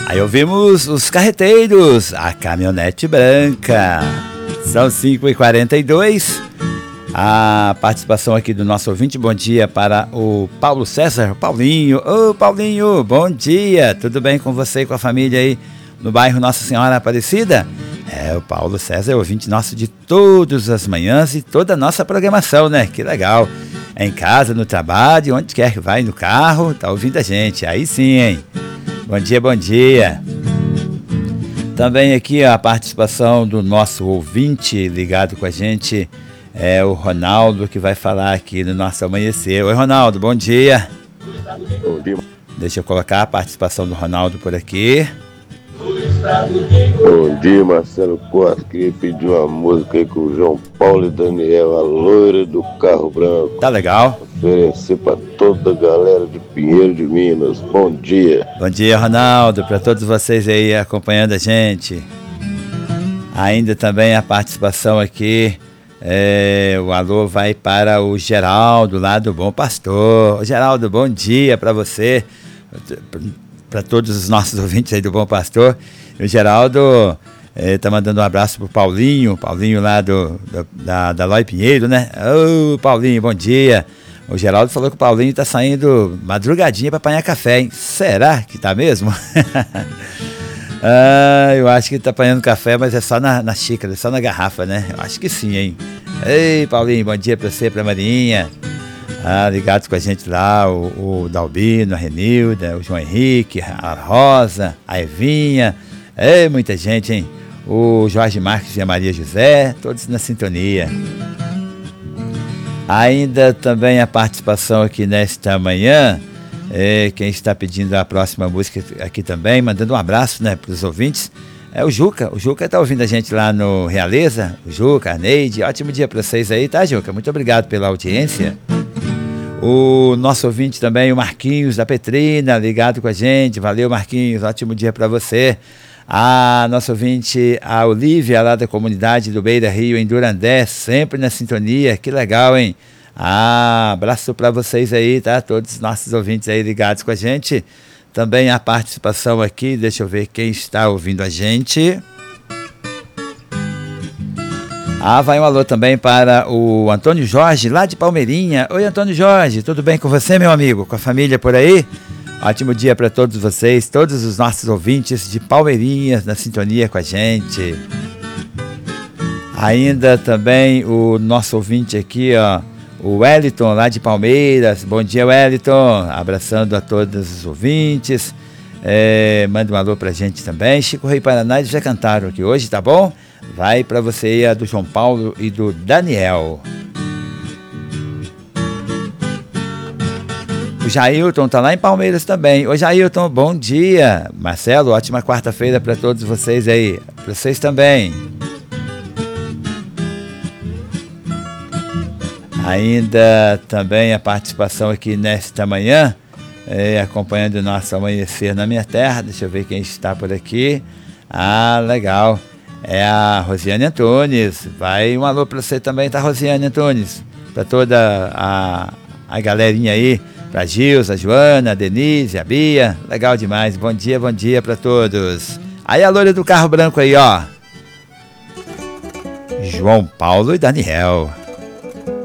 Aí ouvimos os Carreteiros, a Caminhonete Branca. São 5h42. A participação aqui do nosso ouvinte, bom dia para o Paulo César, Paulinho. Ô Paulinho, bom dia, tudo bem com você e com a família aí no bairro Nossa Senhora Aparecida? O Paulo César é ouvinte nosso de todas as manhãs e toda a nossa programação, né? Que legal, em casa, no trabalho, onde quer que vai, no carro, tá ouvindo a gente, aí sim, hein? Bom dia, bom dia. Também aqui a participação do nosso ouvinte ligado com a gente, é o Ronaldo, que vai falar aqui no nosso amanhecer. Oi, Ronaldo, bom dia. Bom dia. Deixa eu colocar a participação do Ronaldo por aqui. Bom dia, Marcelo Costa. Queria pedir uma música aí com o João Paulo e Daniel, a loira do carro branco. Tá legal. Oferecer para toda a galera de Pinheiro de Minas. Bom dia. Bom dia, Ronaldo, para todos vocês aí acompanhando a gente. Ainda também a participação aqui, o alô vai para o Geraldo, lá do Bom Pastor. Geraldo, bom dia para você, para todos os nossos ouvintes aí do Bom Pastor. E o Geraldo tá mandando um abraço pro Paulinho lá da Loi Pinheiro, né? Ô, Paulinho, bom dia. O Geraldo falou que o Paulinho tá saindo madrugadinha para apanhar café, hein? Será que tá mesmo? Eu acho que ele tá apanhando café, mas é só na xícara, só na garrafa, né? Eu acho que sim, hein? Ei, Paulinho, bom dia pra você, pra Marinha. Ligados com a gente lá, o Dalbino, a Renilda, o João Henrique, a Rosa, a Evinha. Ei, muita gente, hein? O Jorge Marques e a Maria José, todos na sintonia. Ainda também a participação aqui nesta manhã, quem está pedindo a próxima música aqui também, mandando um abraço, né, para os ouvintes, é o Juca. O Juca está ouvindo a gente lá no Realeza. O Juca, a Neide, ótimo dia para vocês aí, tá, Juca? Muito obrigado pela audiência. O nosso ouvinte também, o Marquinhos da Petrina, ligado com a gente. Valeu, Marquinhos, ótimo dia para você. A nossa ouvinte, a Olívia, lá da comunidade do Beira Rio, em Durandé, sempre na sintonia, que legal, hein? Abraço para vocês aí, tá? Todos os nossos ouvintes aí ligados com a gente. Também a participação aqui, deixa eu ver quem está ouvindo a gente. Vai um alô também para o Antônio Jorge, lá de Palmeirinha. Oi, Antônio Jorge, tudo bem com você, meu amigo? Com a família por aí? Ótimo dia para todos vocês, todos os nossos ouvintes de Palmeirinha na sintonia com a gente. Ainda também o nosso ouvinte aqui, ó, o Wellington, lá de Palmeiras. Bom dia, Wellington. Abraçando a todos os ouvintes. Manda um alô pra gente também. Chico Rei Paraná, eles já cantaram aqui hoje, tá bom? Vai pra você aí a do João Paulo e do Daniel. O Jailton tá lá em Palmeiras também. Oi, Jailton, bom dia. Marcelo, ótima quarta-feira para todos vocês aí. Para vocês também. Ainda também a participação aqui nesta manhã, acompanhando o nosso amanhecer na minha terra. Deixa eu ver quem está por aqui. Legal. É a Rosiane Antunes. Vai um alô para você também, tá, Rosiane Antunes? Para toda a galerinha aí. Pra Gilza, a Joana, a Denise, a Bia. Legal demais. Bom dia para todos. Aí a loira do carro branco aí, ó. João Paulo e Daniel.